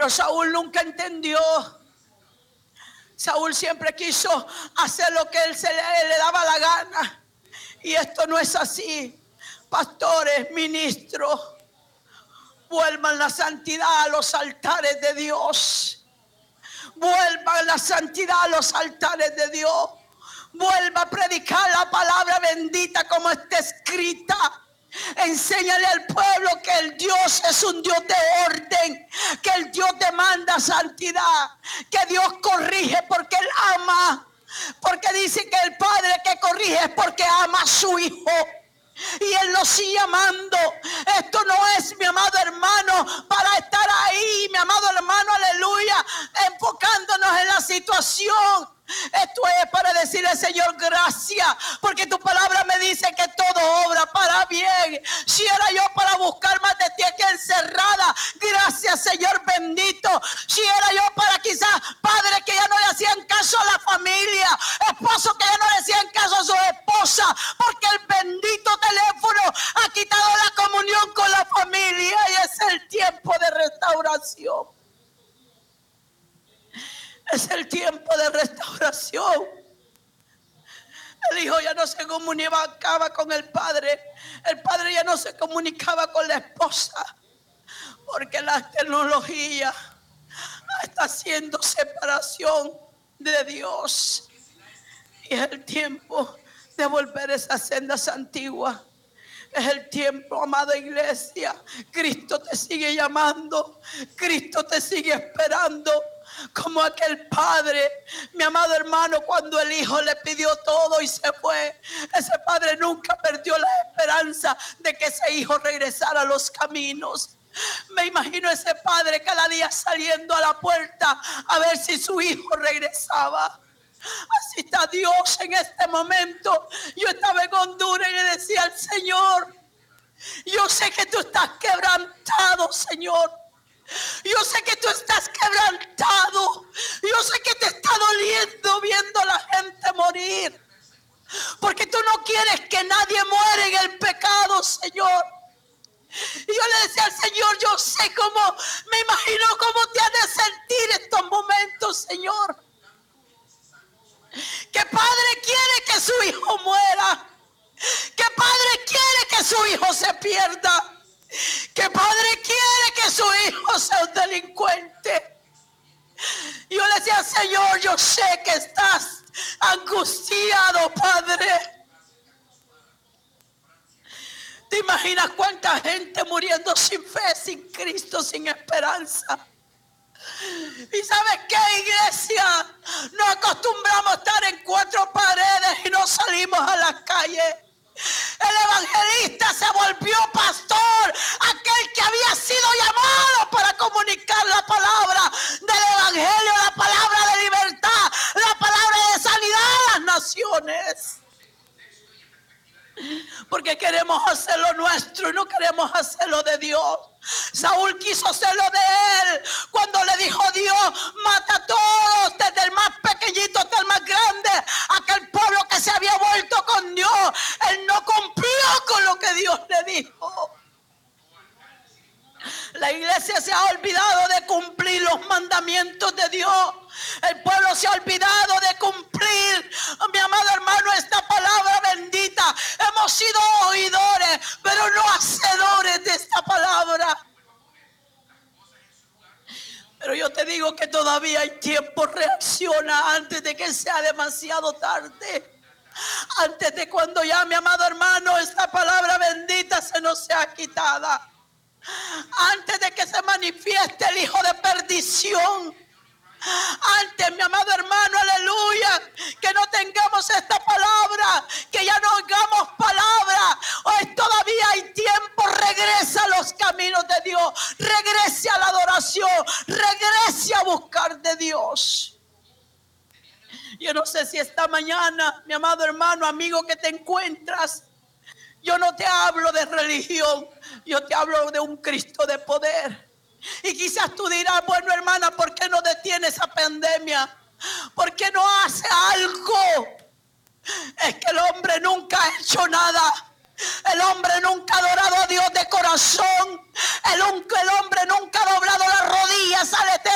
Pero Saúl nunca entendió. Saúl siempre quiso hacer lo que él le daba la gana. Y esto no es así. Pastores, ministros, vuelvan la santidad a los altares de Dios. Vuelvan la santidad a los altares de Dios. Vuelva a predicar la palabra bendita como está escrita. Enséñale al pueblo que el Dios es un Dios de orden, que el Dios demanda santidad, que Dios corrige porque Él ama, porque dice que el Padre que corrige es porque ama a su Hijo. Y Él nos sigue amando. Esto no es, mi amado hermano, para estar ahí, mi amado hermano, aleluya, enfocándonos en la situación. Esto es para decirle, Señor, gracias, porque tu palabra me dice que todo obra para bien. Si era yo para buscar más de ti aquí encerrada, gracias, Señor bendito. Si era yo para quizás padres que ya no le hacían caso a la familia, esposos que ya no le hacían caso a su esposa, porque el bendito teléfono ha quitado la comunión con la familia, y es el tiempo de restauración. Es el tiempo de restauración. El hijo ya no se comunicaba con el padre. El padre ya no se comunicaba con la esposa. Porque la tecnología está haciendo separación de Dios. Y es el tiempo de volver a esas sendas antiguas. Es el tiempo, amada iglesia. Cristo te sigue llamando. Cristo te sigue esperando. Como aquel padre, mi amado hermano, cuando el hijo le pidió todo y se fue, ese padre nunca perdió la esperanza de que ese hijo regresara a los caminos. Me imagino ese padre cada día saliendo a la puerta a ver si su hijo regresaba. Así está Dios en este momento. Yo estaba en Honduras y le decía al Señor, yo sé que tú estás quebrantado, Señor. Yo sé que tú estás quebrantado. Yo sé que te está doliendo viendo a la gente morir. Porque tú no quieres que nadie muera en el pecado, Señor. Y yo le decía al Señor, yo sé cómo, me imagino cómo te has de sentir estos momentos, Señor. Que padre quiere que su hijo muera. Que padre quiere que su hijo se pierda. Que padre quiere que su hijo sea un delincuente. Yo le decía, Señor, yo sé que estás angustiado, Padre. ¿Te imaginas cuánta gente muriendo sin fe, sin Cristo, sin esperanza? ¿Y sabes qué, iglesia? Nos acostumbramos a estar en cuatro paredes y no salimos a las calles. El evangelista se volvió pastor, aquel que había sido llamado para comunicar la palabra del evangelio, la palabra de libertad, la palabra de sanidad a las naciones. Porque queremos hacer lo nuestro y no queremos hacerlo de Dios. Saúl quiso hacerlo de él cuando le dijo Dios, mata a todos, desde el más pequeñito hasta el más grande. Aquel pueblo que se había vuelto con Dios, él no cumplió con lo que Dios le dijo. La iglesia se ha olvidado de cumplir los mandamientos de Dios. El pueblo se ha olvidado de cumplir, mi amado hermano, esta palabra bendita. Hemos sido oidores, pero no hacedores de esta palabra. Pero yo te digo que todavía hay tiempo. Reacciona antes de que sea demasiado tarde. Antes de cuando ya, mi amado hermano, esta palabra bendita se nos sea quitada. Antes de que se manifieste el hijo de perdición. Antes, mi amado hermano, aleluya, que no tengamos esta palabra, que ya no hagamos palabra. Hoy todavía hay tiempo. Regresa a los caminos de Dios, regrese a la adoración, regrese a buscar de Dios. Yo no sé si esta mañana, mi amado hermano, amigo que te encuentras, yo no te hablo de religión, yo te hablo de un Cristo de poder. Y quizás tú dirás, bueno, hermana, ¿por qué no detiene esa pandemia? ¿Por qué no hace algo? Es que el hombre nunca ha hecho nada. El hombre nunca ha adorado a Dios de corazón. El hombre nunca ha doblado las rodillas al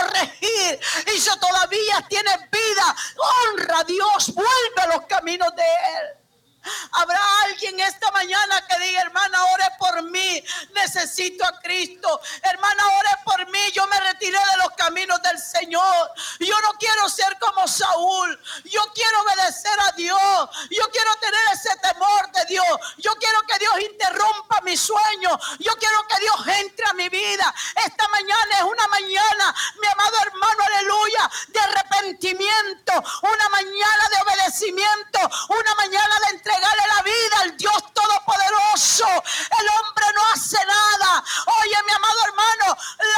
corregir. Y si todavía tienes vida, honra a Dios, vuelve a los caminos de Él. Habrá alguien esta mañana que diga: hermana, ore por mí, necesito a Cristo. Hermana, ore por mí, yo me retiré de los caminos del Señor. Yo no quiero ser como Saúl. Yo quiero obedecer a Dios. Yo quiero tener ese temor de Dios. Yo quiero que Dios interrumpa mi sueño. Yo quiero que Dios entre a mi vida. Esta mañana es una mañana, mi amado hermano, aleluya, de arrepentimiento, una mañana de obedecimiento, una mañana de entregarle la vida al Dios Todopoderoso. El hombre no hace nada. Oye, mi amado hermano,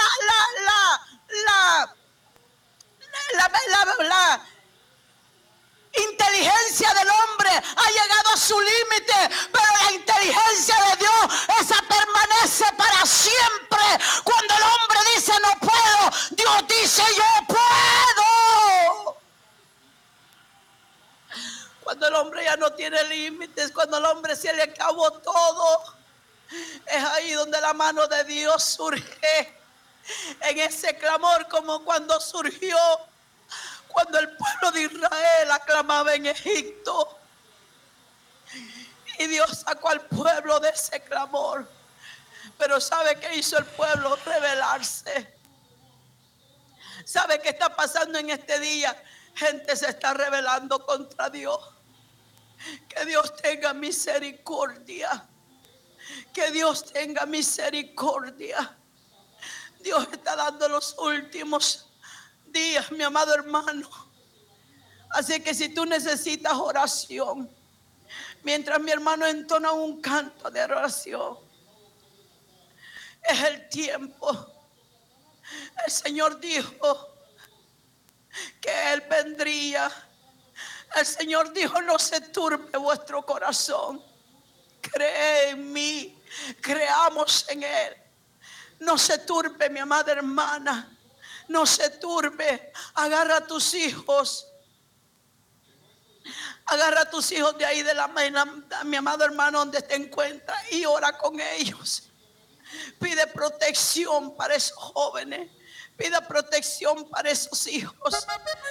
la inteligencia del hombre ha llegado a su límite, pero la inteligencia de Dios, esa permanece para siempre. Cuando el hombre dice no puedo, Dios dice yo puedo. Cuando el hombre ya no tiene límites, cuando el hombre se le acabó todo, es ahí donde la mano de Dios surge. En ese clamor, como cuando surgió, cuando el pueblo de Israel aclamaba en Egipto. Y Dios sacó al pueblo de ese clamor. Pero ¿sabe qué hizo el pueblo? Rebelarse. ¿Sabe qué está pasando en este día? Gente se está rebelando contra Dios. Que Dios tenga misericordia. Que Dios tenga misericordia. Dios está dando los últimos días, mi amado hermano. Así que si tú necesitas oración, mientras mi hermano entona un canto de oración, es el tiempo. El Señor dijo que Él vendría. El Señor dijo: no se turbe vuestro corazón. Cree en mí, creamos en Él. No se turbe, mi amada hermana. No se turbe. Agarra a tus hijos. Agarra a tus hijos de ahí de mi amado hermano, donde te encuentras, y ora con ellos. Pide protección para esos jóvenes. Pida protección para esos hijos.